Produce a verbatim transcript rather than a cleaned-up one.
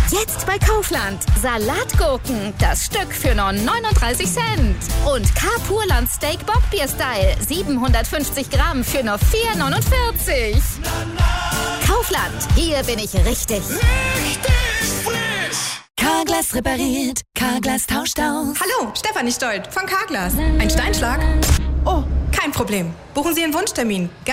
Jetzt bei Kaufland. Salatgurken, das Stück für nur neununddreißig Cent. Und K-Purland Steak Bockbier-Style, siebenhundertfünfzig Gramm für nur vier neunundvierzig. Kaufland, hier bin ich richtig. Richtig frisch! Carglass repariert, Carglass tauscht aus. Hallo, Stefanie Stolt von Carglass. Ein Steinschlag? Oh, kein Problem. Buchen Sie Ihren Wunschtermin.